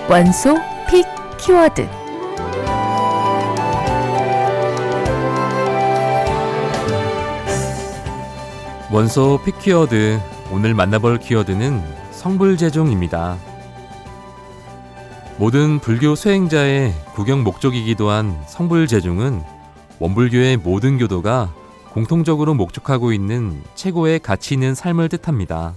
원소 픽 키워드. 원소 픽 키워드. 오늘 만나볼 키워드는 성불재중입니다. 모든 불교 수행자의 구경 목적이기도 한 성불재중은 원불교의 모든 교도가 공통적으로 목적하고 있는 최고의 가치 있는 삶을 뜻합니다.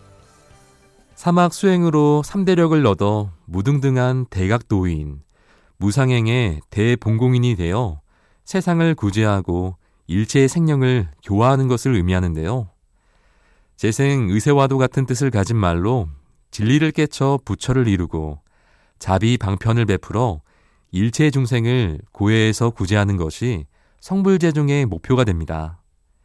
사막 수행으로 3대력을 얻어 무등등한 대각도인, 무상행의 대봉공인이 되어 세상을 구제하고 일체의 생명을 교화하는 것을 의미하는데요. 재생 의세와도 같은 뜻을 가진 말로 진리를 깨쳐 부처를 이루고 자비 방편을 베풀어 일체 중생을 고해에서 구제하는 것이 성불재중의 목표가 됩니다.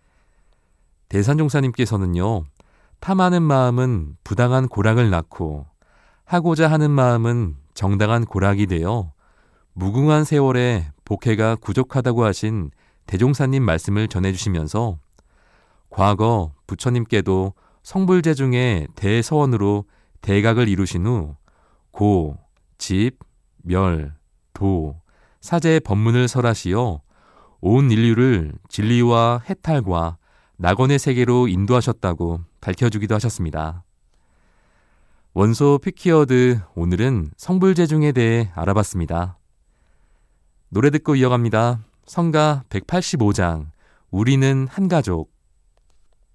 대산종사님께서는요, 탐하는 마음은 부당한 고락을 낳고 하고자 하는 마음은 정당한 고락이 되어 무궁한 세월에 복해가 부족하다고 하신 대종사님 말씀을 전해주시면서 과거 부처님께도 성불재중의 대서원으로 대각을 이루신 후 고, 집, 멸, 도, 사제의 법문을 설하시어 온 인류를 진리와 해탈과 낙원의 세계로 인도하셨다고 밝혀주기도 하셨습니다. 원소 픽키워드, 오늘은 성불재중에 대해 알아봤습니다. 노래 듣고 이어갑니다. 성가 185장, 우리는 한 가족.